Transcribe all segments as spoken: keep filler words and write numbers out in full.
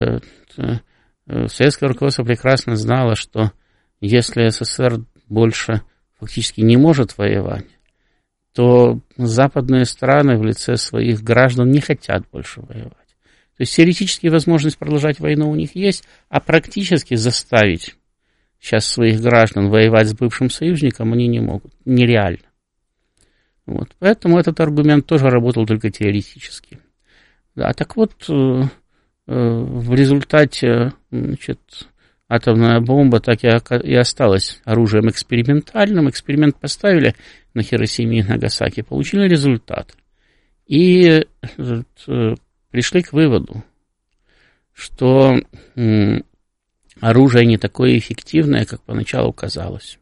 Советское руководство прекрасно знало, что если СССР больше фактически не может воевать, то западные страны в лице своих граждан не хотят больше воевать. То есть теоретически возможность продолжать войну у них есть, а практически заставить сейчас своих граждан воевать с бывшим союзником они не могут. Нереально. Вот. Поэтому этот аргумент тоже работал только теоретически. Да, так вот, э, э, в результате, значит, атомная бомба так и, и осталась оружием экспериментальным. Эксперимент поставили на Хиросиме и Нагасаки, получили результат. И э, пришли к выводу, что э, оружие не такое эффективное, как поначалу казалось.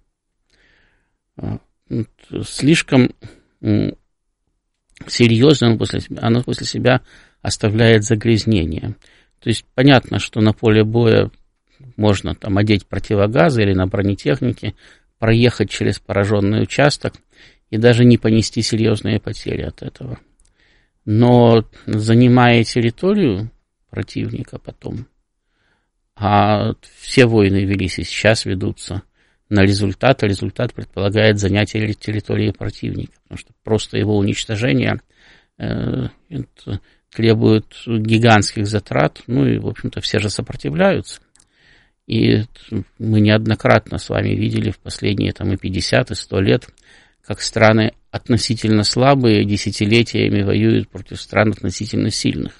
Слишком э, серьезно оно после себя, оно после себя оставляет загрязнение. То есть понятно, что на поле боя можно там одеть противогазы или на бронетехнике, проехать через пораженный участок и даже не понести серьезные потери от этого. Но занимая территорию противника потом, а все войны велись и сейчас ведутся на результат, а результат предполагает занятие территории противника, потому что просто его уничтожение э, требует гигантских затрат, ну и, в общем-то, все же сопротивляются. И мы неоднократно с вами видели в последние там, и пятьдесят, и сто лет, как страны относительно слабые десятилетиями воюют против стран относительно сильных.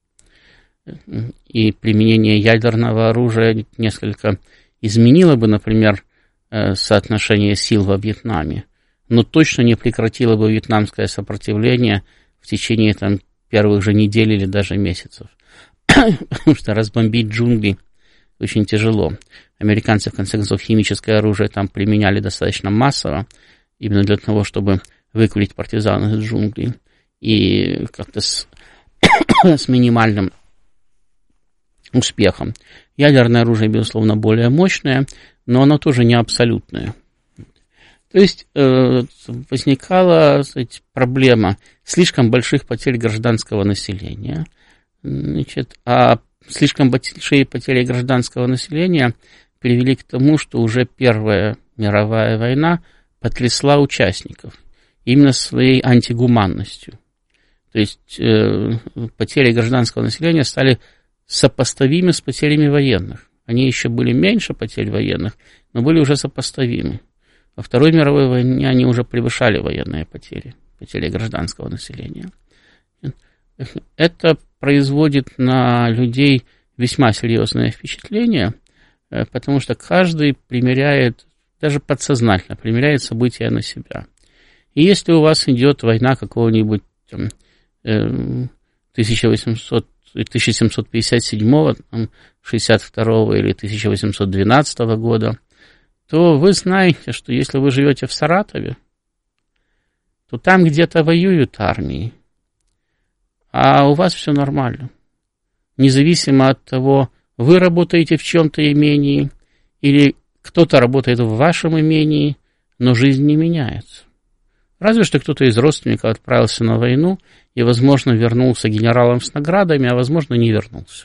И применение ядерного оружия несколько изменило бы, например, соотношение сил во Вьетнаме, но точно не прекратило бы вьетнамское сопротивление в течение там, первых же недель или даже месяцев. Потому что разбомбить джунгли очень тяжело. Американцы, в конце концов, химическое оружие там применяли достаточно массово, именно для того, чтобы выкурить партизан из джунглей. И как-то с, с минимальным успехом. Ядерное оружие, безусловно, более мощное, но оно тоже не абсолютное. То есть э, возникала, сказать, проблема слишком больших потерь гражданского населения, значит, а слишком большие потери гражданского населения привели к тому, что уже Первая мировая война потрясла участников именно своей антигуманностью. То есть э, потери гражданского населения стали сопоставимы с потерями военных. Они еще были меньше потерь военных, но были уже сопоставимы. Во Второй мировой войне они уже превышали военные потери, потери гражданского населения. Это производит на людей весьма серьезное впечатление, потому что каждый примеряет, даже подсознательно примеряет события на себя. И если у вас идет война какого-нибудь там, тысяча восемьсот, тысяча семьсот пятьдесят седьмого, шестьдесят второго или тысяча восемьсот двенадцатого года, то вы знаете, что если вы живете в Саратове, то там где-то воюют армии, а у вас все нормально. Независимо от того, вы работаете в чем-то имении, или кто-то работает в вашем имении, но жизнь не меняется. Разве что кто-то из родственников отправился на войну и, возможно, вернулся генералом с наградами, а, возможно, не вернулся.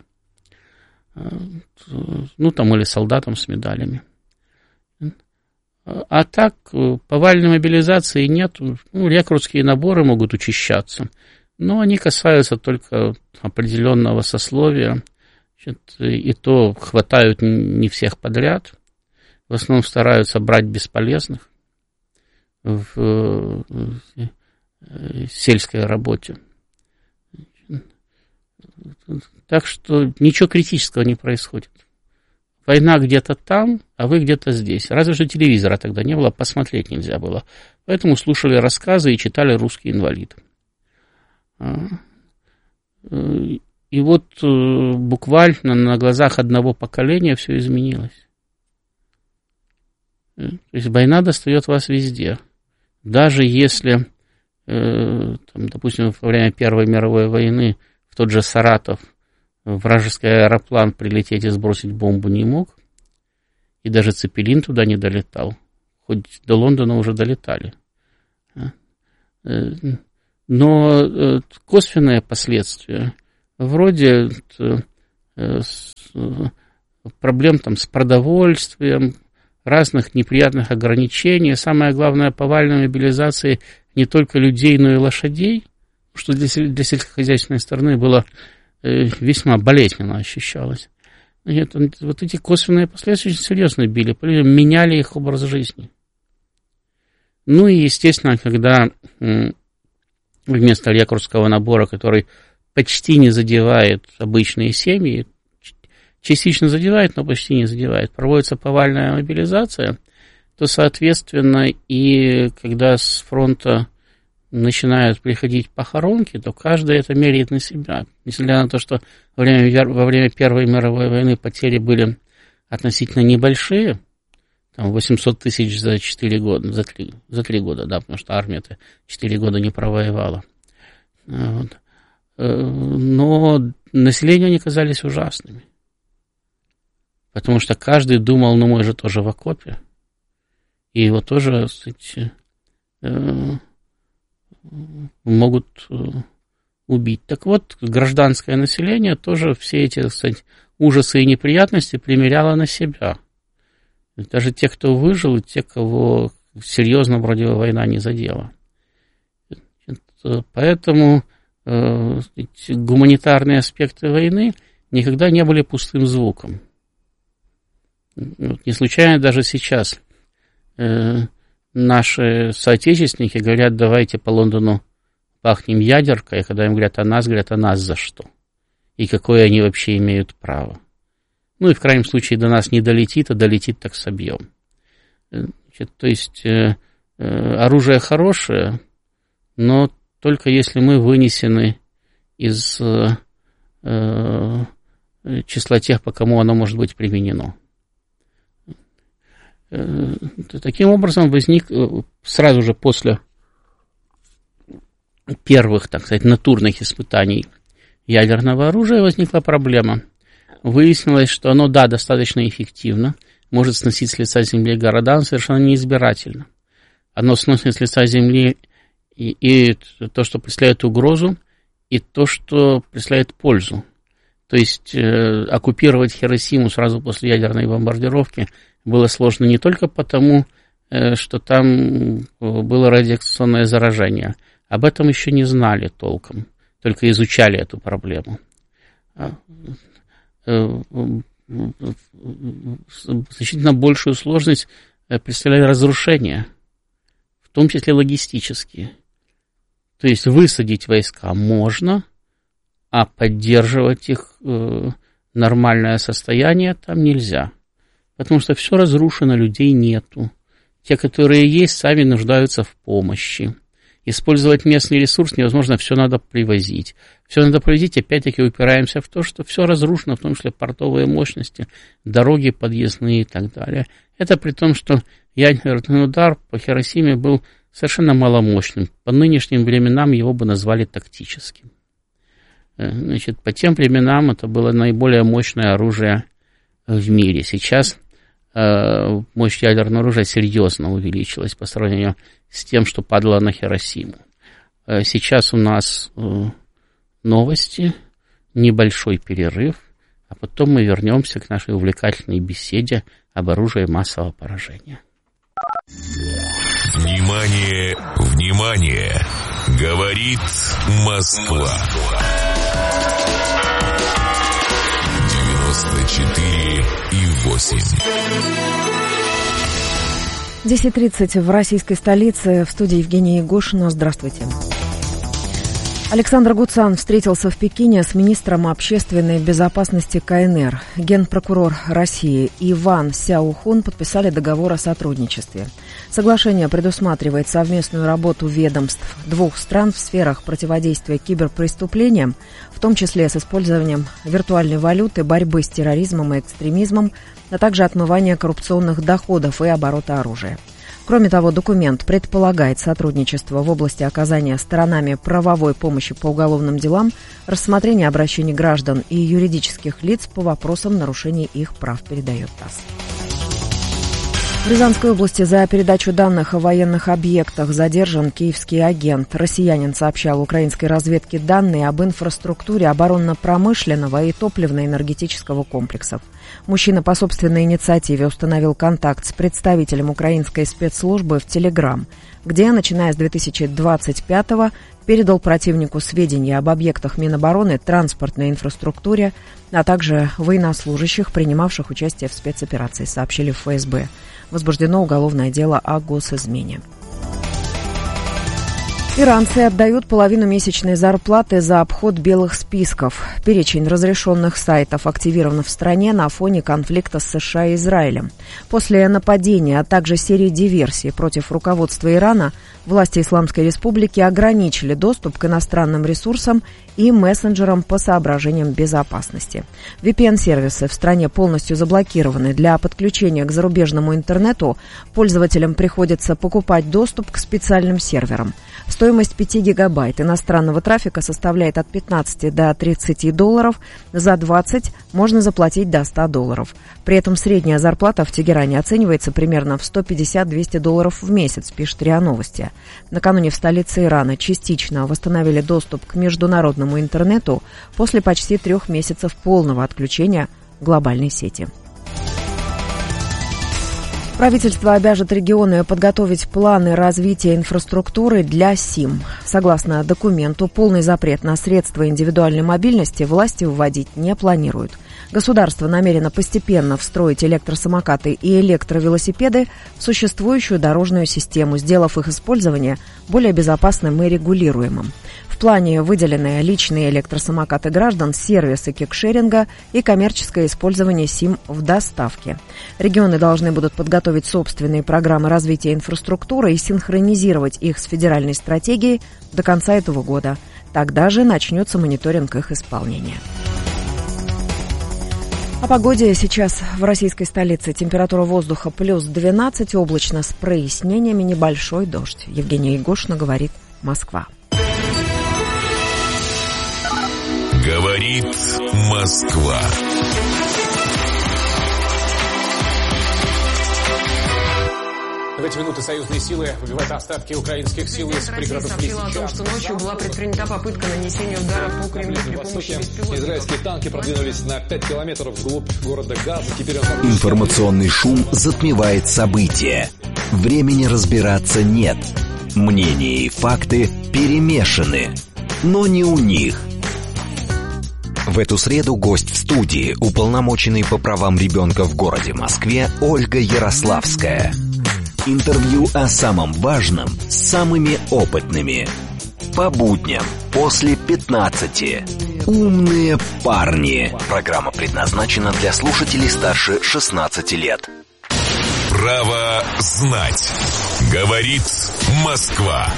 Ну, там, или солдатом с медалями. А так, повальной мобилизации нет. Ну, рекрутские наборы могут учащаться, но они касаются только определенного сословия. Значит, и то хватают не всех подряд. В основном стараются брать бесполезных в сельской работе. Так что ничего критического не происходит. Война где-то там, а вы где-то здесь. Разве что телевизора тогда не было, посмотреть нельзя было. Поэтому слушали рассказы и читали «Русский инвалид». И вот буквально на глазах одного поколения все изменилось. То есть война достает вас везде. Даже если, там, допустим, во время Первой мировой войны в тот же Саратов вражеский аэроплан прилететь и сбросить бомбу не мог, и даже Цепелин туда не долетал, хоть до Лондона уже долетали. Но косвенные последствия, вроде с, проблем там, с продовольствием, разных неприятных ограничений. Самое главное, повальной мобилизации не только людей, но и лошадей, что для, для сельскохозяйственной стороны было э, весьма болезненно ощущалось. Нет, вот эти косвенные последствия очень серьезно били, меняли их образ жизни. Ну и, естественно, когда э, вместо лекарского набора, который почти не задевает обычные семьи, частично задевает, но почти не задевает, проводится повальная мобилизация, то, соответственно, и когда с фронта начинают приходить похоронки, то каждый это меряет на себя. Несмотря на то, что во время, во время Первой мировой войны потери были относительно небольшие, там восемьсот тысяч за четыре года, за три, за три года, да, потому что армия-то четыре года не провоевала. Вот. Но населению они казались ужасными. Потому что каждый думал, ну, мой же тоже в окопе. И его тоже, кстати, могут убить. Так вот, гражданское население тоже все эти, кстати, ужасы и неприятности примеряло на себя. Даже те, кто выжил, и те, кого серьезно вроде война не задела. Поэтому э, гуманитарные аспекты войны никогда не были пустым звуком. Не случайно даже сейчас э, наши соотечественники говорят, давайте по Лондону пахнем ядеркой, и когда им говорят о нас, говорят о нас за что. И какое они вообще имеют право. Ну и в крайнем случае до нас не долетит, а долетит так собьем. Значит, то есть э, э, оружие хорошее, но только если мы вынесены из э, э, числа тех, по кому оно может быть применено. Э, таким образом возник э, сразу же после первых, так сказать, натурных испытаний ядерного оружия возникла проблема. Выяснилось, что оно, да, достаточно эффективно, может сносить с лица земли города, но совершенно неизбирательно. Оно сносит с лица земли и, и то, что представляет угрозу, и то, что представляет пользу. То есть э, оккупировать Хиросиму сразу после ядерной бомбардировки было сложно не только потому, э, что там было радиационное заражение. Об этом еще не знали толком, только изучали эту проблему. Значительно большую сложность представляет разрушение, в том числе логистические. То есть высадить войска можно, а поддерживать их э, нормальное состояние там нельзя. Потому что все разрушено, людей нету. Те, которые есть, сами нуждаются в помощи. Использовать местный ресурс невозможно, все надо привозить. Все надо привозить, опять-таки упираемся в то, что все разрушено, в том числе портовые мощности, дороги подъездные и так далее. Это при том, что ядерный удар по Хиросиме был совершенно маломощным. По нынешним временам его бы назвали тактическим. Значит, по тем временам это было наиболее мощное оружие в мире. Сейчас э, мощь ядерного оружия серьезно увеличилась по сравнению с тем, что падало на Хиросиму. Э, сейчас у нас э, новости, небольшой перерыв, а потом мы вернемся к нашей увлекательной беседе об оружии массового поражения. Внимание, внимание! Говорит Москва. девяносто четыре и восемь. десять тридцать в российской столице. В студии Евгения Егошина. Здравствуйте. Александр Гуцан встретился в Пекине с министром общественной безопасности КНР. Генпрокурор России Иван Сяохун подписали договор о сотрудничестве. Соглашение предусматривает совместную работу ведомств двух стран в сферах противодействия киберпреступлениям, в том числе с использованием виртуальной валюты, борьбы с терроризмом и экстремизмом, а также отмывания коррупционных доходов и оборота оружия. Кроме того, документ предполагает сотрудничество в области оказания сторонами правовой помощи по уголовным делам, рассмотрения обращений граждан и юридических лиц по вопросам нарушений их прав, передает ТАСС. В Рязанской области за передачу данных о военных объектах задержан киевский агент. Россиянин сообщал украинской разведке данные об инфраструктуре оборонно-промышленного и топливно-энергетического комплексов. Мужчина по собственной инициативе установил контакт с представителем украинской спецслужбы в Телеграм, где, начиная с две тысячи двадцать пятого, передал противнику сведения об объектах Минобороны, транспортной инфраструктуре, а также военнослужащих, принимавших участие в спецоперации, сообщили в эф эс бэ. Возбуждено уголовное дело о госизмене. Иранцы отдают половину месячной зарплаты за обход белых списков. Перечень разрешенных сайтов активирован в стране на фоне конфликта с США и Израилем. После нападения, а также серии диверсий против руководства Ирана, власти Исламской Республики ограничили доступ к иностранным ресурсам и мессенджерам по соображениям безопасности. ви пи эн-сервисы в стране полностью заблокированы. Для подключения к зарубежному интернету пользователям приходится покупать доступ к специальным серверам. Стоимость пяти гигабайт иностранного трафика составляет от пятнадцати до тридцати долларов. За двадцать можно заплатить до ста долларов. При этом средняя зарплата в Тегеране оценивается примерно в сто пятьдесят - двести долларов в месяц, пишет РИА Новости. Накануне в столице Ирана частично восстановили доступ к международному интернету после почти трех месяцев полного отключения глобальной сети. Правительство обяжет регионы подготовить планы развития инфраструктуры для СИМ. Согласно документу, полный запрет на средства индивидуальной мобильности власти вводить не планируют. Государство намерено постепенно встроить электросамокаты и электровелосипеды в существующую дорожную систему, сделав их использование более безопасным и регулируемым. В плане выделены личные электросамокаты граждан, сервисы кикшеринга и коммерческое использование СИМ в доставке. Регионы должны будут подготовить собственные программы развития инфраструктуры и синхронизировать их с федеральной стратегией до конца этого года. Тогда же начнется мониторинг их исполнения. О погоде сейчас в российской столице. Температура воздуха плюс двенадцать, облачно с прояснениями, небольшой дождь. Евгения Егошина говорит, Москва. Говорит Москва. В эти минуты союзные силы выбивают остатки украинских сил из пригородов Лисичанска. сообщила о том, что ночью была предпринята попытка нанесения удара по Кремлю при помощи беспилотников. Израильские танки продвинулись на пять километров вглубь города Газа. Теперь он... Информационный шум затмевает события. Времени разбираться нет. Мнения и факты перемешаны. Но не у них. В эту среду гость в студии, уполномоченный по правам ребенка в городе Москве Ольга Ярославская. Интервью о самом важном с самыми опытными. По будням после пятнадцати. Умные парни. Программа предназначена для слушателей старше шестнадцати лет. Право знать. Говорит Москва.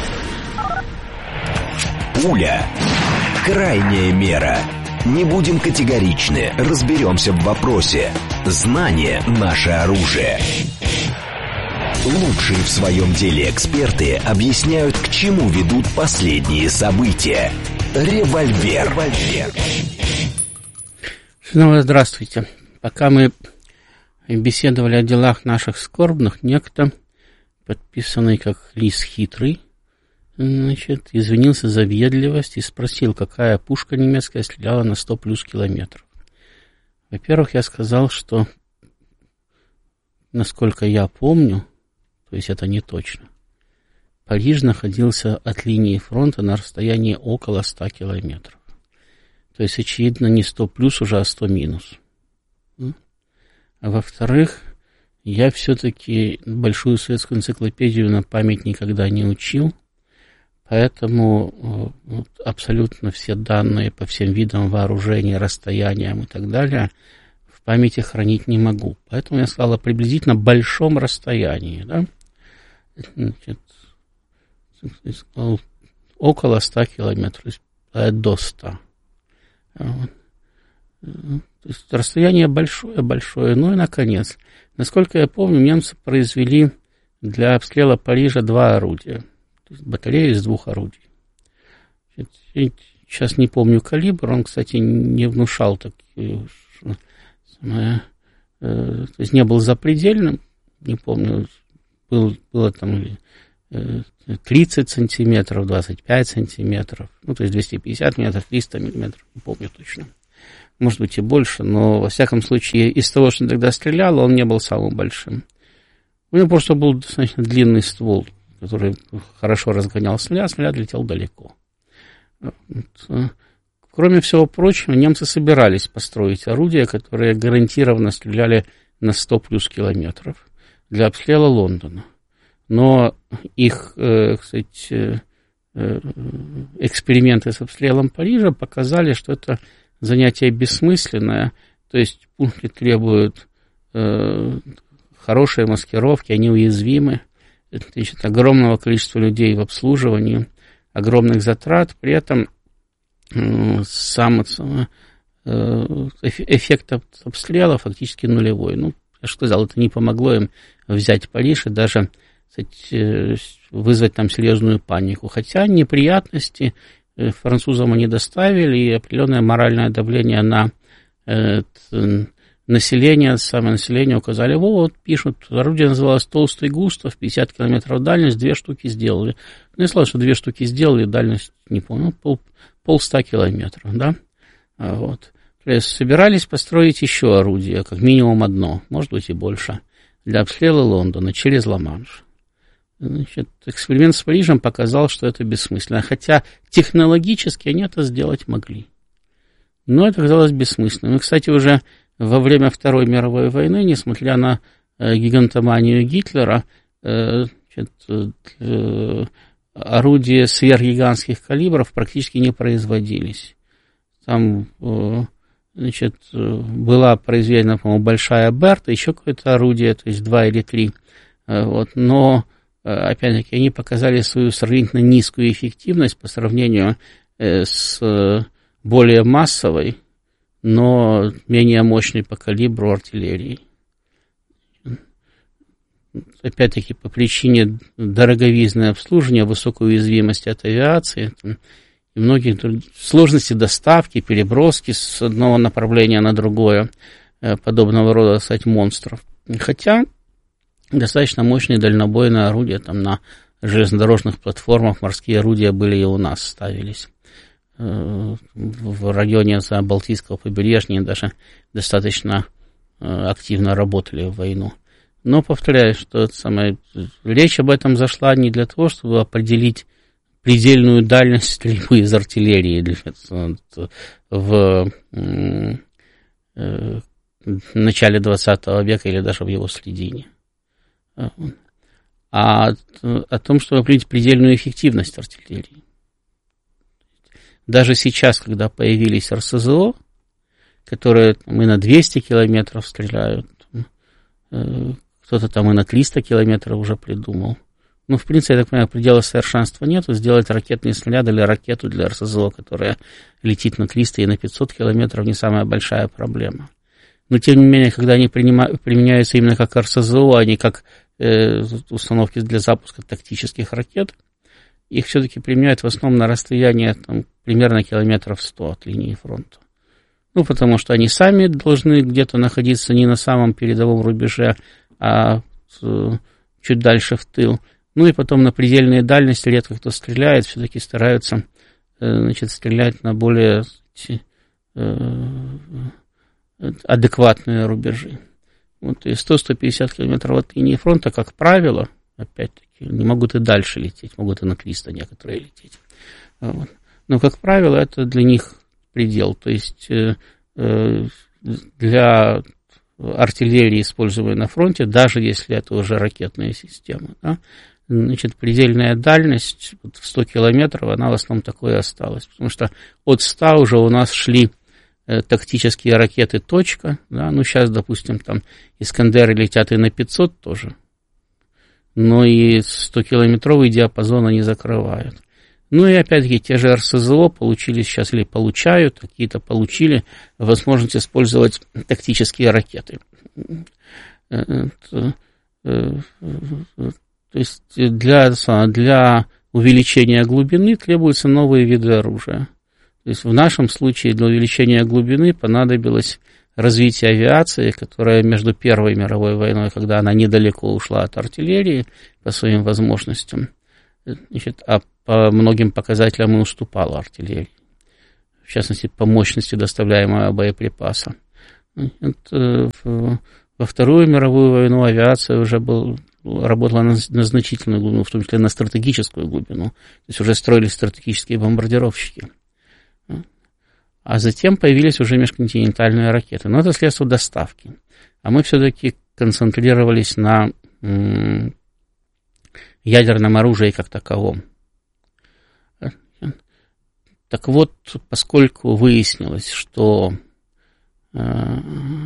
Пуля. Крайняя мера. Не будем категоричны, разберемся в вопросе. Знание – наше оружие. Лучшие в своем деле эксперты объясняют, к чему ведут последние события. Револьвер. Снова здравствуйте. Пока мы беседовали о делах наших скорбных, некто, подписанный как Лис Хитрый, значит, извинился за въедливость и спросил, какая пушка немецкая стреляла на сто плюс километров. Во-первых, я сказал, что, насколько я помню, то есть это не точно, Париж находился от линии фронта на расстоянии около ста километров. То есть, очевидно, не сто плюс уже, а сто минус. А во-вторых, я все-таки большую советскую энциклопедию на память никогда не учил, поэтому вот, абсолютно все данные по всем видам вооружения, расстояниям и так далее в памяти хранить не могу. Поэтому я сказал о приблизительно большом расстоянии, да? Значит, около ста километров, до ста. Вот. То есть расстояние большое-большое. Ну и, наконец, насколько я помню, немцы произвели для обстрела Парижа два орудия. То есть батарея из двух орудий. Сейчас не помню калибр, он, кстати, не внушал такие, то есть не был запредельным, не помню, был, было там тридцать сантиметров, двадцать пять сантиметров, ну, то есть двести пятьдесят метров, триста миллиметров, не помню точно. Может быть и больше, но, во всяком случае, из того, что он тогда стрелял, он не был самым большим. У него просто был достаточно длинный ствол, который хорошо разгонял снаряд, снаряд летел далеко. Кроме всего прочего, немцы собирались построить орудия, которые гарантированно стреляли на сто плюс километров для обстрела Лондона. Но их, э, кстати, э, эксперименты с обстрелом Парижа показали, что это занятие бессмысленное, то есть пункты требуют э, хорошей маскировки, они уязвимы, значит, огромного количества людей в обслуживании, огромных затрат, при этом э, сам э, эффект обстрела фактически нулевой. Ну, я же сказал, это не помогло им взять Париж и даже, кстати, вызвать там серьезную панику. Хотя неприятности французам они доставили, и определенное моральное давление на э, население, самое население указали. Вот, пишут, орудие называлось «Толстый Густав», пятьдесят километров дальность, две штуки сделали. Ну, я сказал, что две штуки сделали, дальность, не помню, пол, полста километров, да, вот. То есть собирались построить еще орудие, как минимум одно, может быть и больше, для обстрела Лондона через Ла-Манш. Значит, эксперимент с Парижем показал, что это бессмысленно, хотя технологически они это сделать могли. Но это казалось бессмысленным. И, кстати, уже во время Второй мировой войны, несмотря на э, гигантоманию Гитлера, э, значит, э, орудия сверхгигантских калибров практически не производились. Там э, значит, была произведена, по-моему, большая Берта, еще какое-то орудие, то есть два или три, э, вот, но опять-таки, они показали свою сравнительно низкую эффективность по сравнению с более массовой, но менее мощной по калибру артиллерией. Опять-таки, по причине дороговизны обслуживания, высокой уязвимости от авиации, и многие сложности доставки, переброски с одного направления на другое, подобного рода, кстати, монстров. Хотя достаточно мощные дальнобойные орудия, там на железнодорожных платформах морские орудия были и у нас, ставились. В районе за Балтийского побережья они даже достаточно активно работали в войну. Но, повторяю, что это самое, речь об этом зашла не для того, чтобы определить предельную дальность стрельбы из артиллерии в начале двадцатого века или даже в его середине, а о том, чтобы определить предельную эффективность артиллерии. Даже сейчас, когда появились эр эс зэ о, которые там, и на двести километров стреляют, кто-то там и на триста километров уже придумал. Ну, в принципе, я так понимаю, предела совершенства нету. Сделать ракетный снаряд или ракету для эр эс зэ о, которая летит на триста и на пятьсот километров, не самая большая проблема. Но, тем не менее, когда они принимают, применяются именно как эр эс зэ о, а не как э, установки для запуска тактических ракет, их все-таки применяют в основном на расстояние там, примерно километров сто от линии фронта. Ну, потому что они сами должны где-то находиться не на самом передовом рубеже, а чуть дальше в тыл. Ну и потом на предельные дальности редко кто стреляет, все-таки стараются значит, стрелять на более адекватные рубежи. Вот, и сто - сто пятьдесят километров от линии фронта, как правило, опять-таки, не могут и дальше лететь, могут и на триста некоторые лететь. Вот. Но, как правило, это для них предел. То есть для артиллерии, используемой на фронте, даже если это уже ракетная система, да, значит, предельная дальность вот, в сто километров, она в основном такой и осталась. Потому что от ста уже у нас шли э, тактические ракеты «Точка». Да, ну, сейчас, допустим, там «Искандеры» летят и на пятьсот тоже. Но и сто-километровый диапазон они закрывают. Ну и опять-таки те же эр эс зэ о получили сейчас или получают, какие-то получили возможность использовать тактические ракеты. То есть для, для увеличения глубины требуются новые виды оружия. То есть в нашем случае для увеличения глубины понадобилось развития авиации, которая между Первой мировой войной, когда она недалеко ушла от артиллерии по своим возможностям, значит, а по многим показателям и уступала артиллерии, в частности, по мощности доставляемого боеприпаса. Это, во Вторую мировую войну авиация уже был, работала на, на значительную глубину, в том числе на стратегическую глубину. То есть уже строились стратегические бомбардировщики. А затем появились уже межконтинентальные ракеты. Но это средство доставки. А мы все-таки концентрировались на м- ядерном оружии как таковом. Так вот, поскольку выяснилось, что э-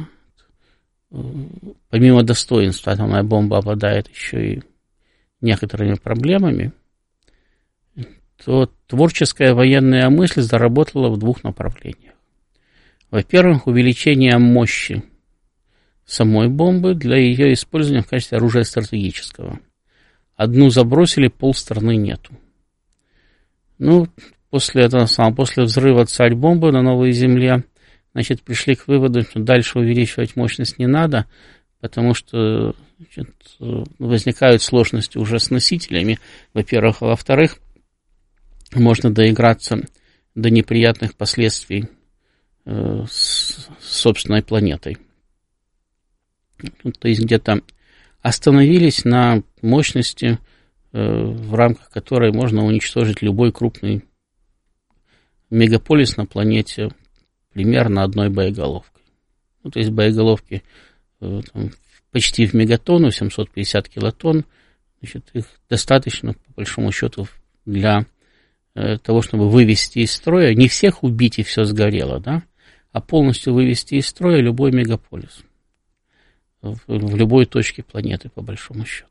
помимо достоинств атомная бомба обладает еще и некоторыми проблемами, то творческая военная мысль заработала в двух направлениях. Во-первых, увеличение мощи самой бомбы для ее использования в качестве оружия стратегического. Одну забросили, полстраны нету. Ну, после этого самого, после взрыва царь-бомбы на Новой Земле, значит, пришли к выводу, что дальше увеличивать мощность не надо, потому что, значит, возникают сложности уже с носителями, во-первых, а во-вторых, можно доиграться до неприятных последствий э, с собственной планетой. То есть где-то остановились на мощности, э, в рамках которой можно уничтожить любой крупный мегаполис на планете примерно одной боеголовкой. Ну, то есть боеголовки э, там, почти в мегатонну, семьсот пятьдесят килотонн, значит, их достаточно, по большому счету, для того, чтобы вывести из строя, не всех убить и все сгорело, да, а полностью вывести из строя любой мегаполис в, в любой точке планеты, по большому счету.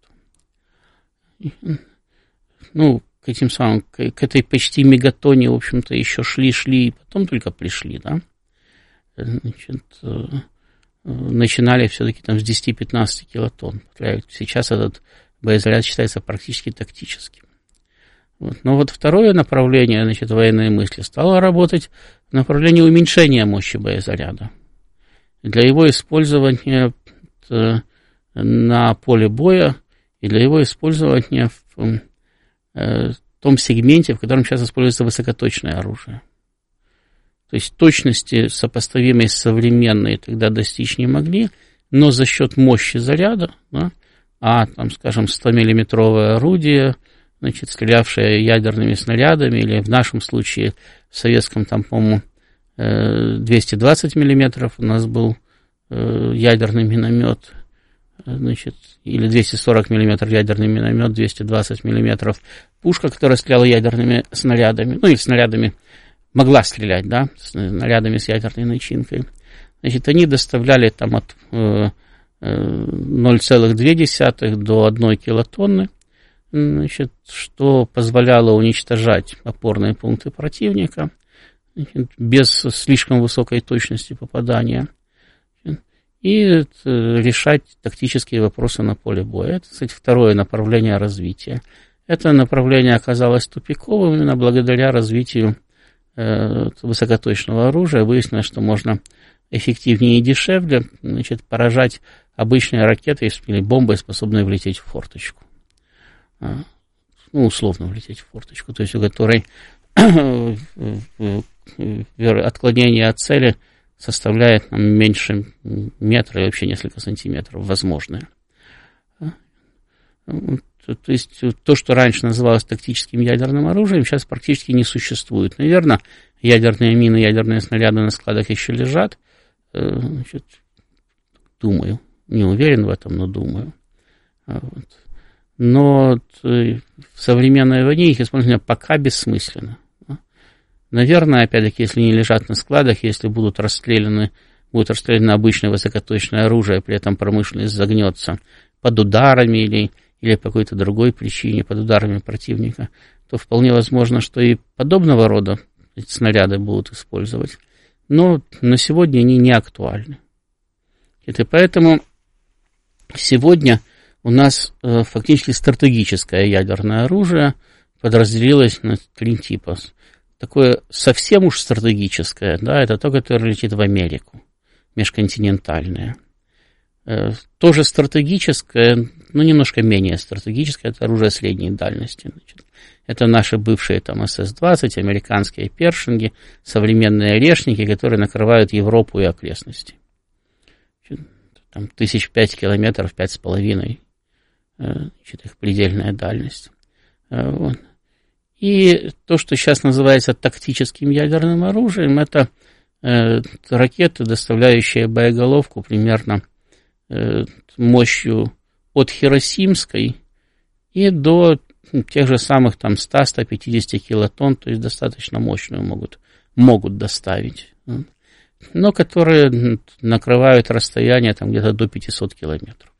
Ну, к этим самым, к, к этой почти мегатонне, в общем-то, еще шли-шли, и потом только пришли, да. Значит, начинали все-таки там с десяти-пятнадцати килотонн. Сейчас этот боезаряд считается практически тактическим. Вот. Но вот второе направление, значит, военной мысли стало работать в направлении уменьшения мощи боезаряда. Для его использования на поле боя и для его использования в э, том сегменте, в котором сейчас используется высокоточное оружие. То есть точности, сопоставимой с современной, тогда достичь не могли, но за счет мощи заряда, да, а там, скажем, сто-миллиметровое орудие, значит, стрелявшая ядерными снарядами, или в нашем случае, в советском, там, по-моему, двести двадцать миллиметров у нас был ядерный миномет, значит, или двести сорок миллиметров ядерный миномет, двести двадцать миллиметров пушка, которая стреляла ядерными снарядами, ну, или снарядами, могла стрелять, да, снарядами с ядерной начинкой. Значит, они доставляли там от ноль целых две десятых до одной килотонны, значит, что позволяло уничтожать опорные пункты противника, значит, без слишком высокой точности попадания и решать тактические вопросы на поле боя. Это, кстати, второе направление развития. Это направление оказалось тупиковым именно благодаря развитию э, высокоточного оружия. Выяснилось, что можно эффективнее и дешевле, значит, поражать обычные ракеты или бомбы, способные влететь в форточку. Ну, условно влететь в форточку, то есть у которой отклонение от цели составляет там, меньше метра и вообще несколько сантиметров, возможное. То есть то, что раньше называлось тактическим ядерным оружием, сейчас практически не существует. Наверное, ядерные мины, ядерные снаряды на складах еще лежат. Значит, думаю, не уверен в этом, но думаю. Вот. Но в современной войне их использование пока бессмысленно. Наверное, опять-таки, если не лежат на складах, если будут расстреляны, будет расстреляно обычное высокоточное оружие, при этом промышленность загнется под ударами или, или по какой-то другой причине, под ударами противника, то вполне возможно, что и подобного рода эти снаряды будут использовать. Но на сегодня они не актуальны. И поэтому сегодня у нас э, фактически стратегическое ядерное оружие подразделилось на три типа. Такое совсем уж стратегическое, да, это то, которое летит в Америку. межконтинентальное. Тоже стратегическое, но немножко менее стратегическое, это оружие средней дальности. Значит, это наши бывшие там эс эс двадцать, американские першинги, современные орешники, которые накрывают Европу и окрестности. Там тысяч пять километров, пять с половиной, значит, их предельная дальность. Вот. И то, что сейчас называется тактическим ядерным оружием, это э, ракеты, доставляющие боеголовку примерно э, мощью от Хиросимской и до тех же самых там сто - сто пятьдесят килотонн, то есть достаточно мощную могут, могут доставить, но которые накрывают расстояние там где-то до пятьсот километров.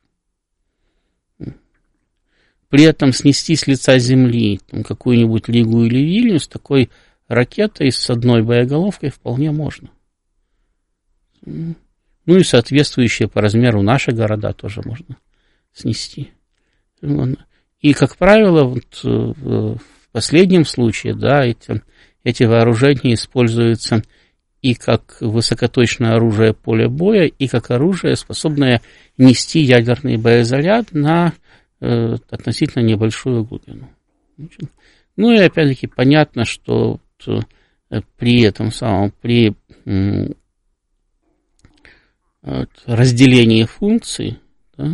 При этом снести с лица земли там, какую-нибудь Ригу или Вильнюс такой ракетой с одной боеголовкой вполне можно. Ну и соответствующие по размеру наши города тоже можно снести. И, как правило, вот в последнем случае, да, эти, эти вооружения используются и как высокоточное оружие поля боя, и как оружие, способное нести ядерный боезаряд на э, относительно небольшую глубину. Ну и опять-таки понятно, что вот, э, при этом самом, при э, вот, разделении функций, да,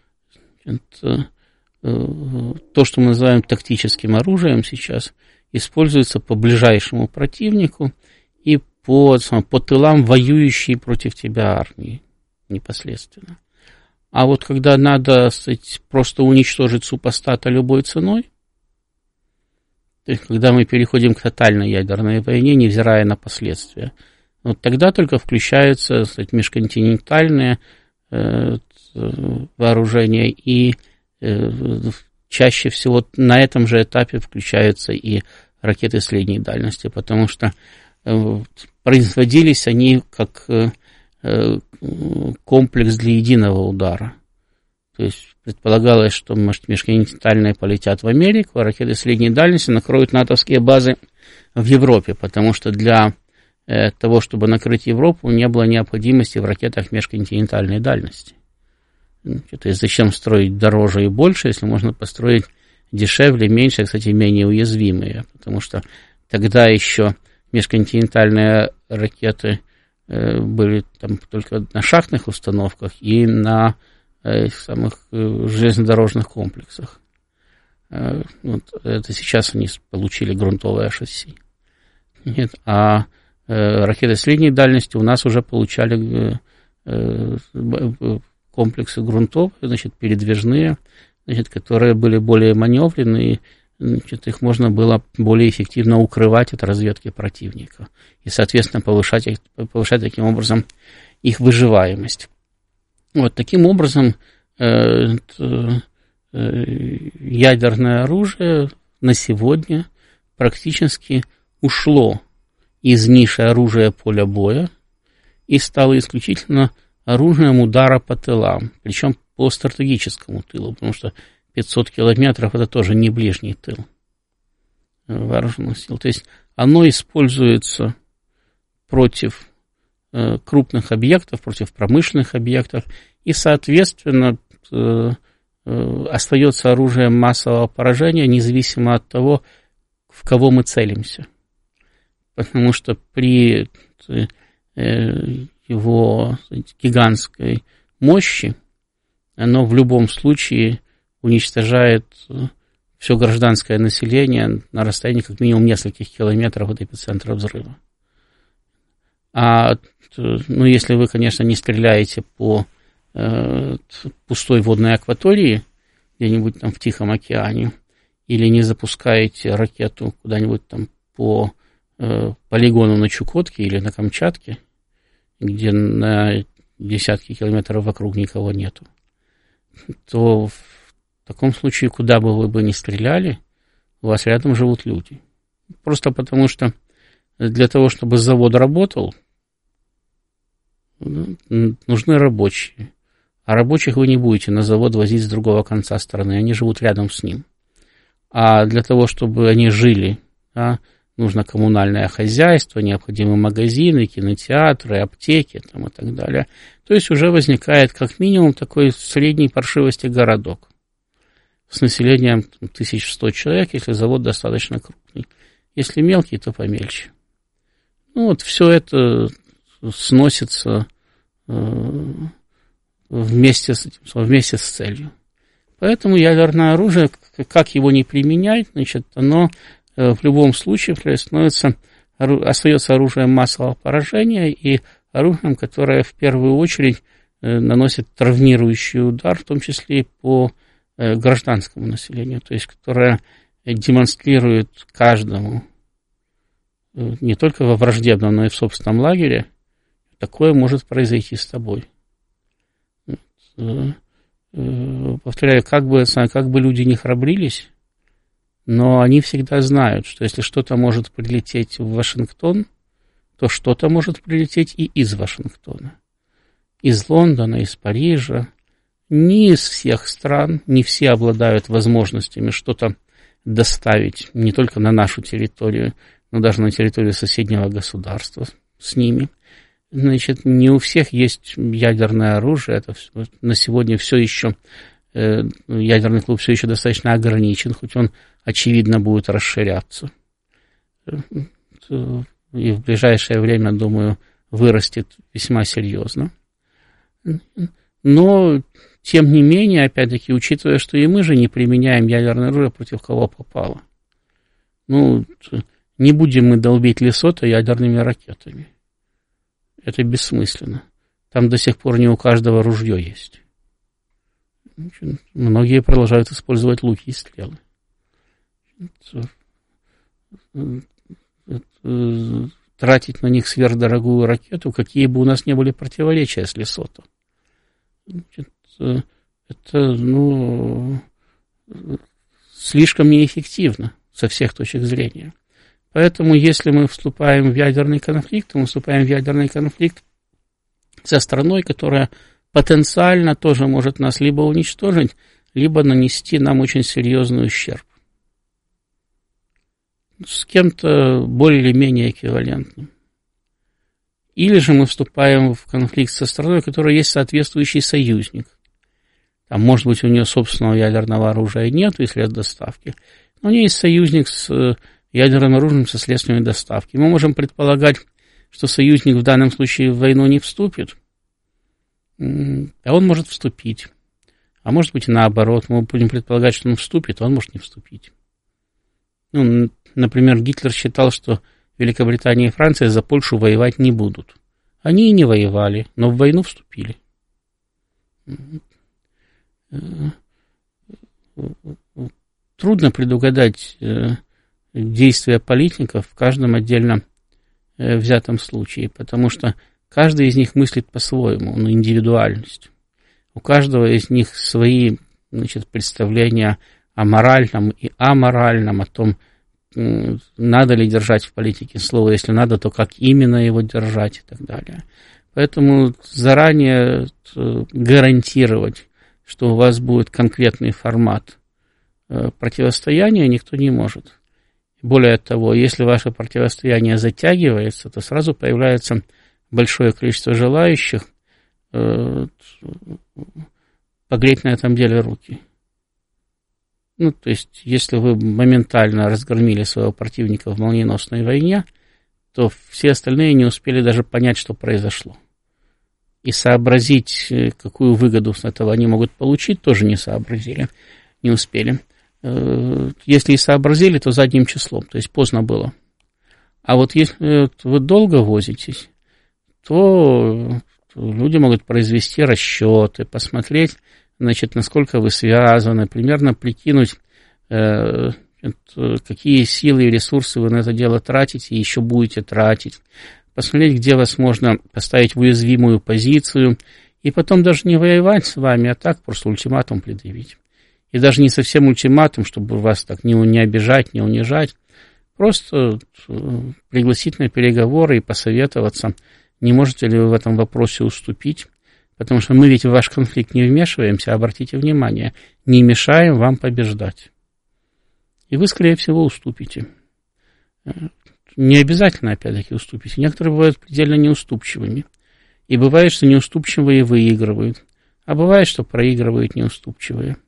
это, э, то, что мы называем тактическим оружием сейчас, используется по ближайшему противнику и по, по тылам воюющей против тебя армии непосредственно. А вот когда надо, сказать, просто уничтожить супостата любой ценой, то есть когда мы переходим к тотальной ядерной войне, невзирая на последствия, вот тогда только включаются, сказать, межконтинентальные э, вооружения, и э, чаще всего на этом же этапе включаются и ракеты средней дальности, потому что э, производились они как э, комплекс для единого удара. То есть предполагалось, что межконтинентальные полетят в Америку, а ракеты средней дальности накроют натовские базы в Европе, потому что для э, того, чтобы накрыть Европу, не было необходимости в ракетах межконтинентальной дальности. То есть зачем строить дороже и больше, если можно построить дешевле, меньше, кстати, менее уязвимые, потому что тогда еще межконтинентальные ракеты э, были там только на шахтных установках и на э, самых э, железнодорожных комплексах. Э, вот, это сейчас они получили грунтовое шасси. Нет, а э, ракеты средней дальности у нас уже получали э, э, комплексы грунтовые, значит, передвижные, значит, которые были более маневренные, значит, их можно было более эффективно укрывать от разведки противника и, соответственно, повышать, их, повышать таким образом их выживаемость. Вот таким образом э, э, ядерное оружие на сегодня практически ушло из ниши оружия поля боя и стало исключительно оружием удара по тылам, причем по стратегическому тылу, потому что пятьсот километров это тоже не ближний тыл вооруженных сил. То есть оно используется против э, крупных объектов, против промышленных объектов, и, соответственно, э, э, остается оружием массового поражения, независимо от того, в кого мы целимся. Потому что при э, его гигантской мощи оно в любом случае уничтожает все гражданское население на расстоянии как минимум нескольких километров от эпицентра взрыва. А, ну, если вы, конечно, не стреляете по э, пустой водной акватории где-нибудь там в Тихом океане, или не запускаете ракету куда-нибудь там по э, полигону на Чукотке или на Камчатке, где на десятки километров вокруг никого нету, то в таком случае, куда бы вы бы ни стреляли, у вас рядом живут люди. Просто потому что для того, чтобы завод работал, нужны рабочие. А рабочих вы не будете на завод возить с другого конца страны, они живут рядом с ним. А для того, чтобы они жили, да, нужно коммунальное хозяйство, необходимы магазины, кинотеатры, аптеки там, и так далее. То есть уже возникает как минимум такой средней паршивости городок с населением тысяча сто человек, если завод достаточно крупный. Если мелкий, то помельче. Ну вот все это сносится э, вместе с этим, вместе с целью. Поэтому ядерное оружие, как его не применять, значит, оно э, в любом случае становится, остается оружием массового поражения и оружием, которое в первую очередь э, наносит травмирующий удар, в том числе и по э, гражданскому населению, то есть которое демонстрирует каждому, э, не только во враждебном, но и в собственном лагере, такое может произойти с тобой. Э, э, повторяю, как бы, как бы люди не храбрились, но они всегда знают, что если что-то может прилететь в Вашингтон, то что-то может прилететь и из Вашингтона. Из Лондона, из Парижа. Не из всех стран, не все обладают возможностями что-то доставить не только на нашу территорию, но даже на территорию соседнего государства с ними. Значит, не у всех есть ядерное оружие. Это на сегодня все еще, э, ядерный клуб все еще достаточно ограничен, хоть он, очевидно, будет расширяться. И в ближайшее время, думаю, вырастет весьма серьезно. Но, тем не менее, опять-таки, учитывая, что и мы же не применяем ядерное оружие против кого попало. Ну, не будем мы долбить Лесото ядерными ракетами. Это бессмысленно. Там до сих пор не у каждого ружье есть. Многие продолжают использовать луки и стрелы. Тратить на них сверхдорогую ракету, какие бы у нас ни были противоречия с Лесото. Это, ну, слишком неэффективно со всех точек зрения. Поэтому, если мы вступаем в ядерный конфликт, то мы вступаем в ядерный конфликт со страной, которая потенциально тоже может нас либо уничтожить, либо нанести нам очень серьезный ущерб. С кем-то более или менее эквивалентным. Или же мы вступаем в конфликт со страной, у которой есть соответствующий союзник. Там, может быть, у нее собственного ядерного оружия нет, если от доставки, но у нее есть союзник с ядерным оружием со следствиями доставки. Мы можем предполагать, что союзник в данном случае в войну не вступит, а он может вступить. А может быть и наоборот, мы будем предполагать, что он вступит, а он может не вступить. Ну, например, Гитлер считал, что Великобритания и Франция за Польшу воевать не будут. Они и не воевали, но в войну вступили. Трудно предугадать действия политиков в каждом отдельно взятом случае, потому что каждый из них мыслит по-своему, ну, индивидуальность. У каждого из них свои, значит, представления о моральном и аморальном, о том, надо ли держать в политике слово, если надо, то как именно его держать и так далее. Поэтому заранее гарантировать, что у вас будет конкретный формат противостояния, никто не может. Более того, если ваше противостояние затягивается, то сразу появляется большое количество желающих погреть на этом деле руки. Ну, то есть, если вы моментально разгромили своего противника в молниеносной войне, то все остальные не успели даже понять, что произошло. И сообразить, какую выгоду с этого они могут получить, тоже не сообразили, не успели. Если и сообразили, то задним числом, то есть поздно было. А вот если вы долго возитесь, то люди могут произвести расчеты, посмотреть, значит, насколько вы связаны, примерно прикинуть, э, какие силы и ресурсы вы на это дело тратите и еще будете тратить, посмотреть, где вас можно поставить в уязвимую позицию, и потом даже не воевать с вами, а так просто ультиматум предъявить. И даже не совсем ультиматум, чтобы вас так не, не обижать, не унижать, просто пригласить на переговоры и посоветоваться, не можете ли вы в этом вопросе уступить. Потому что мы ведь в ваш конфликт не вмешиваемся, обратите внимание, не мешаем вам побеждать. И вы, скорее всего, уступите. не обязательно, опять-таки, уступите. Некоторые бывают предельно неуступчивыми. И бывает, что неуступчивые выигрывают. А бывает, что проигрывают неуступчивые.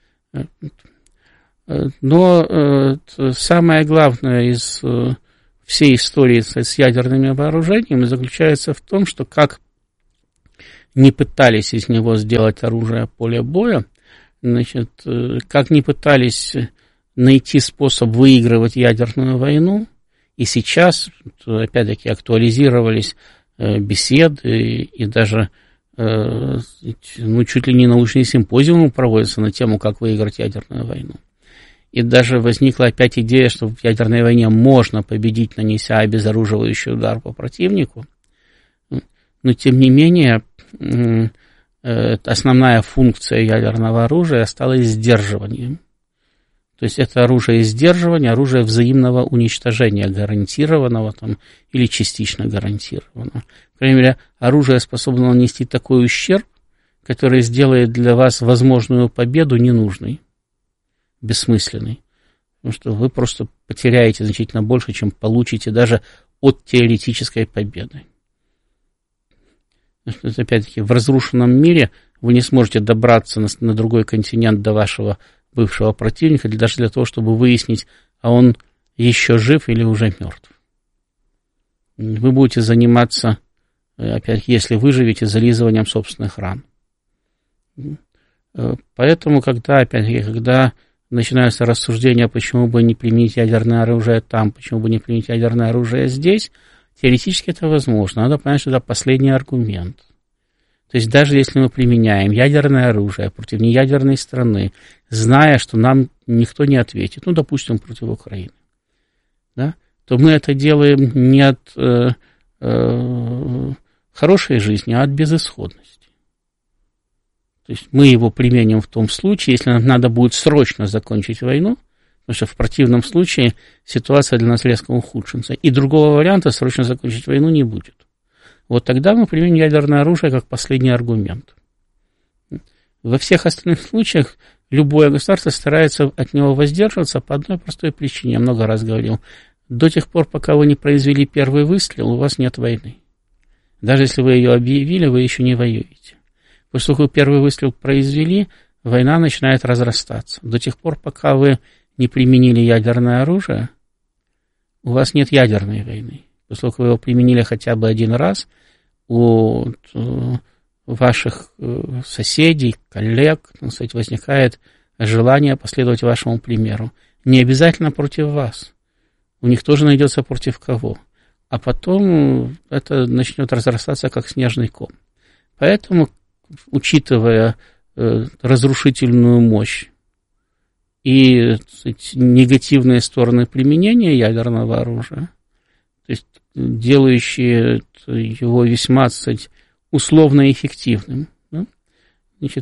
Но э, самое главное из э, всей истории с, с ядерными вооружениями заключается в том, что как не пытались из него сделать оружие поля боя, значит, э, как не пытались найти способ выигрывать ядерную войну, и сейчас, опять-таки, актуализировались э, беседы и, и даже э, ну, чуть ли не научные симпозиумы проводятся на тему, как выиграть ядерную войну. И даже возникла опять идея, что в ядерной войне можно победить, нанеся обезоруживающий удар по противнику. Но, тем не менее, основная функция ядерного оружия осталась сдерживанием. То есть это оружие сдерживания, оружие взаимного уничтожения, гарантированного там, или частично гарантированного. По крайней мере, оружие способно нанести такой ущерб, который сделает для вас возможную победу ненужной, бессмысленной. Потому что вы просто потеряете значительно больше, чем получите даже от теоретической победы. Опять-таки, в разрушенном мире вы не сможете добраться на, на другой континент до вашего бывшего противника, даже для того, чтобы выяснить, а он еще жив или уже мертв. Вы будете заниматься, опять, если выживете, зализыванием собственных ран. Поэтому, когда, опять-таки, когда начинаются рассуждения, почему бы не применить ядерное оружие там, почему бы не применить ядерное оружие здесь, теоретически это возможно. Надо понять, что это последний аргумент. То есть даже если мы применяем ядерное оружие против неядерной страны, зная, что нам никто не ответит, ну, допустим, против Украины, да, то мы это делаем не от э, э, хорошей жизни, а от безысходности. То есть мы его применим в том случае, если нам надо будет срочно закончить войну, потому что в противном случае ситуация для нас резко ухудшится, и другого варианта срочно закончить войну не будет. Вот тогда мы применим ядерное оружие как последний аргумент. Во всех остальных случаях любое государство старается от него воздерживаться по одной простой причине. Я много раз говорил. До тех пор, пока вы не произвели первый выстрел, у вас нет войны. Даже если вы ее объявили, вы еще не воюете. После того, как вы первый выстрел произвели, война начинает разрастаться. До тех пор, пока вы не применили ядерное оружие, у вас нет ядерной войны. После того, как вы его применили хотя бы один раз, у ваших соседей, коллег, так сказать, возникает желание последовать вашему примеру. Не обязательно против вас. У них тоже найдется против кого. А потом это начнет разрастаться, как снежный ком. Поэтому, учитывая разрушительную мощь и, так сказать, негативные стороны применения ядерного оружия, то есть делающие его весьма, так сказать, условно эффективным, да? Значит,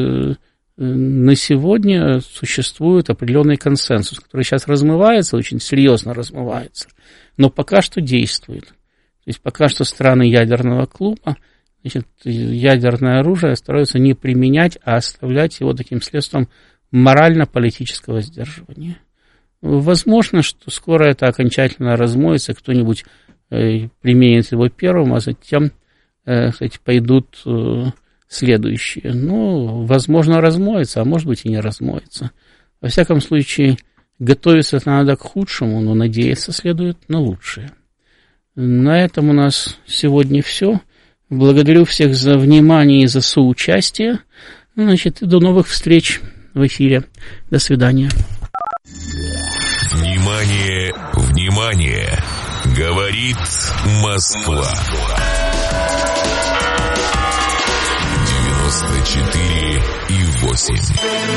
на сегодня существует определенный консенсус, который сейчас размывается, очень серьезно размывается, но пока что действует. То есть пока что страны ядерного клуба, значит, ядерное оружие стараются не применять, а оставлять его таким средством морально-политического сдерживания. Возможно, что скоро это окончательно размоется, кто-нибудь э, применит его первым, а затем, э, кстати, пойдут э, следующие. Ну, возможно, размоется, а может быть и не размоется. Во всяком случае, готовиться надо к худшему, но надеяться следует на лучшее. На этом у нас сегодня все. Благодарю всех за внимание и за соучастие. Значит, и до новых встреч в эфире. До свидания. Внимание, внимание! Говорит Москва. девяносто четыре и восемь.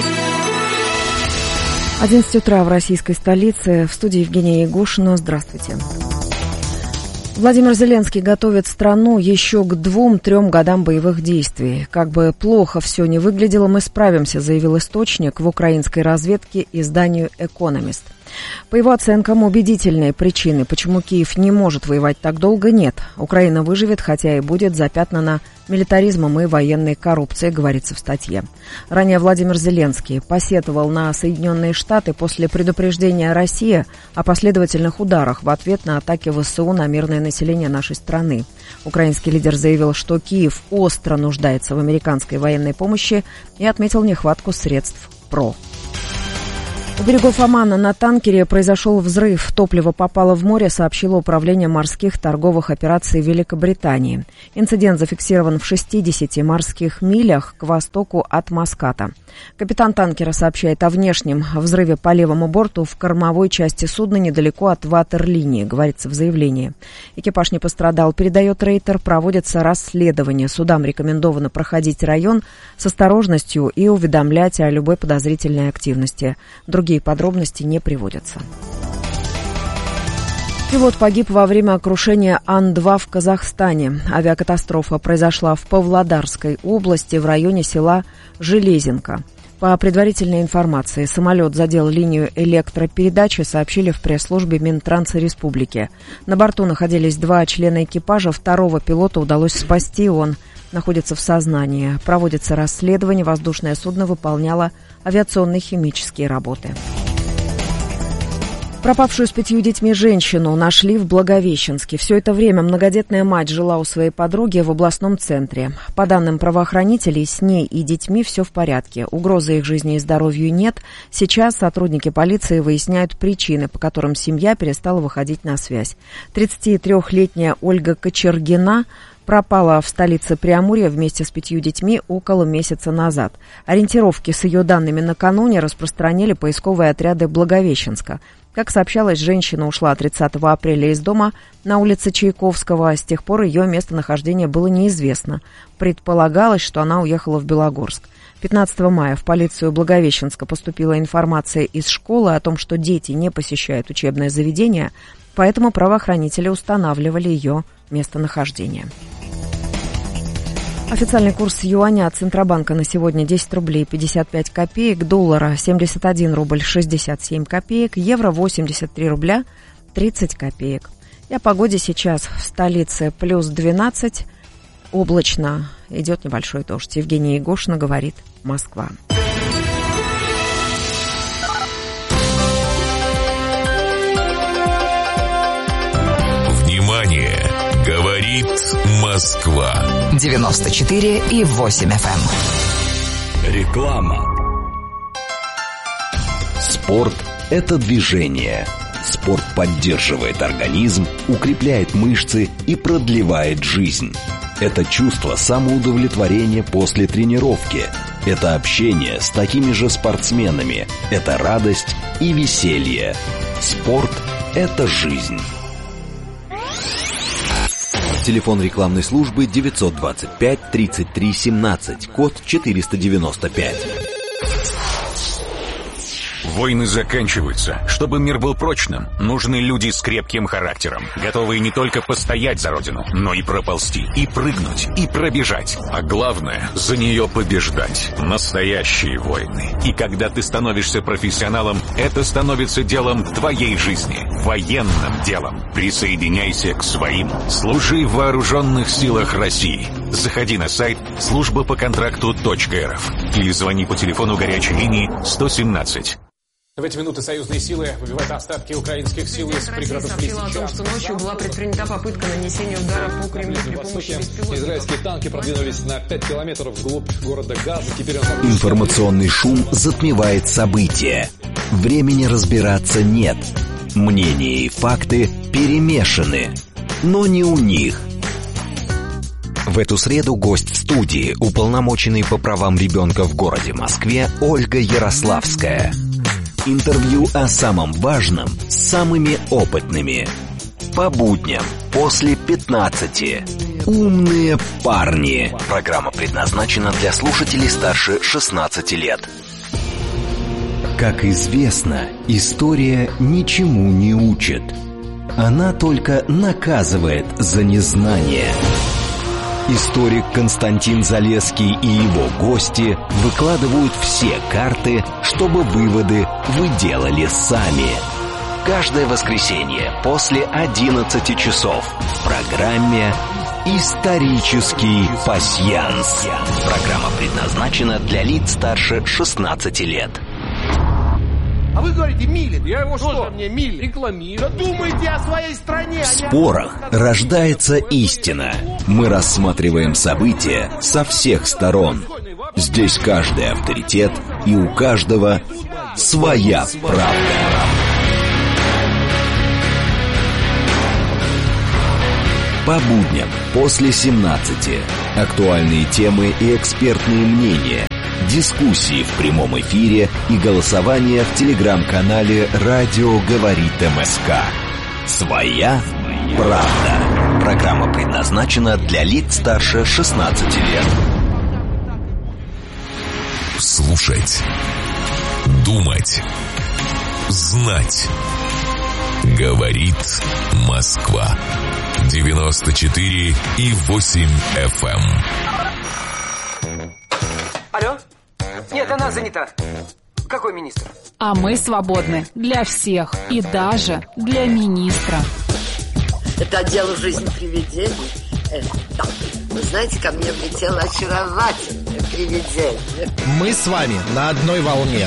одиннадцать утра в российской столице. В студии Евгения Егошина. Здравствуйте. Владимир Зеленский готовит страну еще к двум-трем годам боевых действий. Как бы плохо все не выглядело, мы справимся, заявил источник в украинской разведке изданию «Экономист». По его оценкам, убедительной причины, почему Киев не может воевать так долго, нет. Украина выживет, хотя и будет запятнана милитаризмом и военной коррупцией, говорится в статье. Ранее Владимир Зеленский посетовал на Соединенные Штаты после предупреждения России о последовательных ударах в ответ на атаки ВСУ на мирное население нашей страны. Украинский лидер заявил, что Киев остро нуждается в американской военной помощи и отметил нехватку средств ПРО. У берегов Омана на танкере произошел взрыв. Топливо попало в море, сообщило Управление морских торговых операций Великобритании. Инцидент зафиксирован в шестидесяти морских милях к востоку от Маската. Капитан танкера сообщает о внешнем взрыве по левому борту в кормовой части судна недалеко от ватерлинии, говорится в заявлении. Экипаж не пострадал, передает Рейтер. Проводится расследование. Судам рекомендовано проходить район с осторожностью и уведомлять о любой подозрительной активности. Другие подробности не приводятся. Пилот погиб во время крушения Ан два в Казахстане. Авиакатастрофа произошла в Павлодарской области в районе села Железинка. По предварительной информации, самолет задел линию электропередачи, сообщили в пресс-службе Минтранса Республики. На борту находились два члена экипажа, второго пилота удалось спасти, он находится в сознании. Проводится расследование, воздушное судно выполняло авиационные химические работы. Пропавшую с пятью детьми женщину нашли в Благовещенске. Все это время многодетная мать жила у своей подруги в областном центре. По данным правоохранителей, с ней и детьми все в порядке. Угрозы их жизни и здоровью нет. Сейчас сотрудники полиции выясняют причины, по которым семья перестала выходить на связь. тридцатитрёхлетняя Ольга Кочергина пропала в столице Преамурья вместе с пятью детьми около месяца назад. Ориентировки с ее данными накануне распространили поисковые отряды Благовещенска. Как сообщалось, женщина ушла тридцатого апреля из дома на улице Чайковского. С тех пор ее местонахождение было неизвестно. Предполагалось, что она уехала в Белогорск. пятнадцатого мая в полицию Благовещенска поступила информация из школы о том, что дети не посещают учебное заведение, поэтому правоохранители устанавливали ее местонахождение. Официальный курс юаня от Центробанка на сегодня десять рублей пятьдесят пять копеек, доллара семьдесят один рубль шестьдесят семь копеек, евро восемьдесят три рубля тридцать копеек. И о погоде сейчас в столице плюс двенадцать, облачно, идет небольшой дождь. Евгения Егошина говорит, Москва. Внимание! Говорит Москва. девяносто четыре и восемь эф эм. Реклама. Спорт – это движение. Спорт поддерживает организм, укрепляет мышцы и продлевает жизнь. Это чувство самоудовлетворения после тренировки. Это общение с такими же спортсменами. Это радость и веселье. Спорт – это жизнь. Телефон рекламной службы девятьсот двадцать пять тридцать три семнадцать, код четыреста девяносто пять. Войны заканчиваются. Чтобы мир был прочным, нужны люди с крепким характером, готовые не только постоять за родину, но и проползти, и прыгнуть, и пробежать. А главное, за нее побеждать. Настоящие войны. И когда ты становишься профессионалом, это становится делом твоей жизни. Военным делом. Присоединяйся к своим. Служи в вооруженных силах России. Заходи на сайт служба по контракту точка эр эф или звони по телефону горячей линии сто семнадцать. В эти минуты союзные силы выбивают остатки украинских сил из пригородов Лисичанска. Россия сообщила о том, что ночью была предпринята попытка нанесения удара по Кремлю при помощи беспилотников. Израильские танки продвинулись на пять километров вглубь города Газа. Теперь он... Информационный шум затмевает события. Времени разбираться нет. Мнения и факты перемешаны. Но не у них. В эту среду гость в студии, уполномоченный по правам ребенка в городе Москве Ольга Ярославская. Интервью о самом важном с самыми опытными. По будням после пятнадцати. Умные парни. Программа предназначена для слушателей старше шестнадцати лет. Как известно, история ничему не учит. Она только наказывает за незнание. Историк Константин Залесский и его гости выкладывают все карты, чтобы выводы вы делали сами. Каждое воскресенье после одиннадцати часов в программе «Исторический пасьянс». Программа предназначена для лиц старше шестнадцати лет. А вы говорите, Милин. Я его что? Что мне Милин? Рекламирую. Да думайте о своей стране. В спорах рождается истина. Мы рассматриваем события со всех сторон. Здесь каждый авторитет, и у каждого своя правда. По будням после семнадцати. Актуальные темы и экспертные мнения. Дискуссии в прямом эфире и голосование в телеграм-канале «Радио говорит МСК». Своя правда. Программа предназначена для лиц старше шестнадцати лет. Слушать. Думать. Знать. Говорит Москва. девяносто четыре и восемь эф эм. Алло? Нет, она занята. Какой министр? А мы свободны для всех и даже для министра. Это дело жизни привидений. Э, да. Вы знаете, ко мне влетело очаровательное привидение. Мы с вами на одной волне.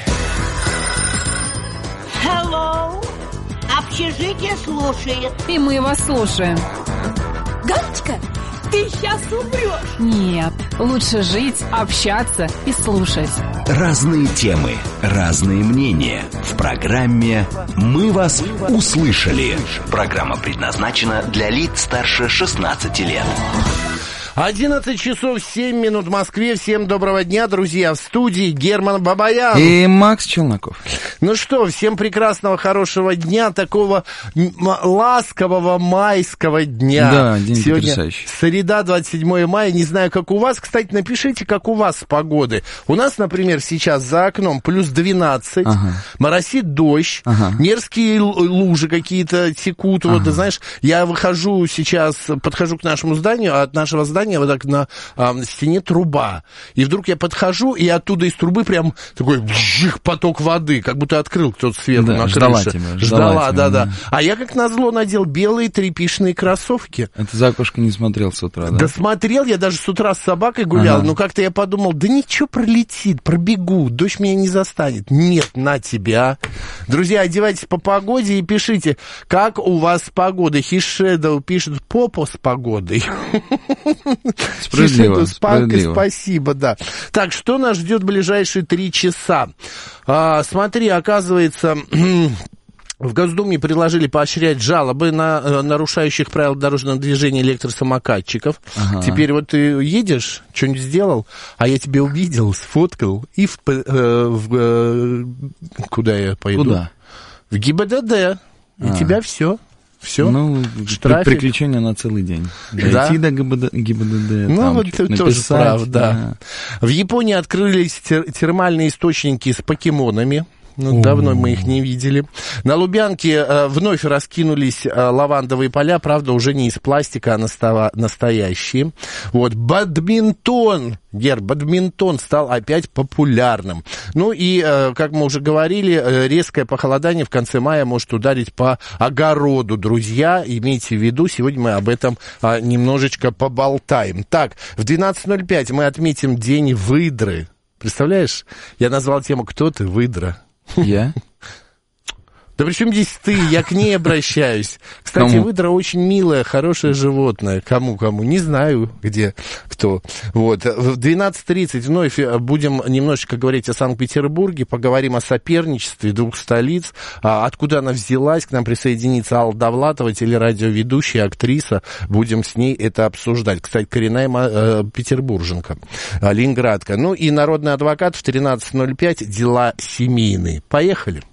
Hello. Общежитие слушает. И мы вас слушаем. Галочка, ты сейчас умрешь. Нет, лучше жить, общаться и слушать. Разные темы, разные мнения. В программе «Мы вас услышали». Программа предназначена для лиц старше шестнадцати лет. одиннадцать часов семь минут в Москве. Всем доброго дня, друзья. В студии Герман Бабаян. И Макс Челноков. Ну что, всем прекрасного, хорошего дня, такого ласкового майского дня. Да, день сегодня потрясающий. Среда, двадцать седьмое мая. Не знаю, как у вас. Кстати, напишите, как у вас с погоды. У нас, например, сейчас за окном плюс двенадцать, ага. Моросит дождь, ага. Мерзкие лужи какие-то текут. Ага. Вот, ты знаешь, я выхожу сейчас, подхожу к нашему зданию, а от нашего здания вот так на а, стене труба. И вдруг я подхожу, и оттуда из трубы прям такой вжих, поток воды, как будто открыл кто-то сверху, да, на ждала крыше. Тебя, ждала, ждала да, тебя, да. А я как назло надел белые тряпичные кроссовки. Это за окошко не смотрел с утра, да? Да смотрел, я даже с утра с собакой гулял, ага. Но как-то я подумал, да ничего, пролетит, пробегу, дождь меня не застанет. Нет, на тебя. Друзья, одевайтесь по погоде и пишите, как у вас с погодой. Хишедоу пишет, попо с погодой. Справедливо, справедливо. Спасибо, да. Так, что нас ждет в ближайшие три часа? А, смотри, оказывается... В Госдуме предложили поощрять жалобы на э, нарушающих правила дорожного движения электросамокатчиков. Ага. Теперь вот ты едешь, что-нибудь сделал, а я тебя увидел, сфоткал, и в... Э, в э, куда я пойду? Куда? В ГИБДД. И а. тебя все. Все, ну, штрафик. Приключения на целый день. Дойти да? до ГИБДД, ГИБДД ну, там, вот ты написать, тоже прав, да. да. В Японии открылись тер- термальные источники с покемонами. Ну, давно мы их не видели. На Лубянке э, вновь раскинулись э, лавандовые поля, правда, уже не из пластика, а наста- настоящие. Вот, бадминтон, Гер, бадминтон стал опять популярным. Ну и, э, как мы уже говорили, э, резкое похолодание в конце мая может ударить по огороду. Друзья, имейте в виду, сегодня мы об этом э, немножечко поболтаем. Так, в двенадцать ноль пять мы отметим День выдры. Представляешь, я назвал тему «Кто ты, выдра?» Я? Да при чем здесь ты? Я к ней обращаюсь. Кстати, кому? Выдра очень милое, хорошее животное. Кому-кому? Не знаю, где, кто. Вот. В двенадцать тридцать вновь будем немножечко говорить о Санкт-Петербурге, поговорим о соперничестве двух столиц, откуда она взялась. К нам присоединится Алла Довлатова, телерадиоведущая, актриса. Будем с ней это обсуждать. Кстати, коренная э, петербурженка, ленинградка. Ну и народный адвокат в тринадцать ноль пять. Дела семейные. Поехали.